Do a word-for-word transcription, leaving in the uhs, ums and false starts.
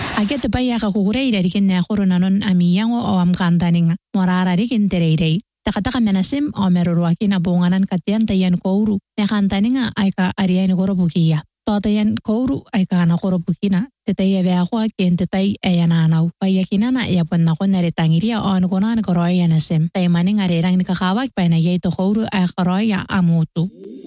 Agete paya ka kukureira rikinne nanon amiyango o amkantaninga morara rikin tereirei. Takataka menasim o meruruaki na bunganan katian tayan kouru mekantaninga aika ariaini korobukia. Totayan kouru aika na korobukina tetaya beakwa kien tetai ayananaw. Payakinana yapon na konere tangiria o anukunan koroya nasim. Taymaning arirang nikakawak pa na yaito kouru ay koroya amutu.